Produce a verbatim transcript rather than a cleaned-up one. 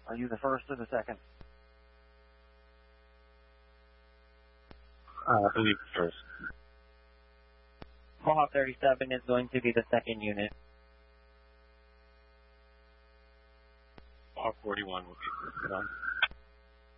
Are you the first or the second? Uh, I believe first. Mohawk thirty-seven is going to be the second unit. Mohawk forty-one will be the second.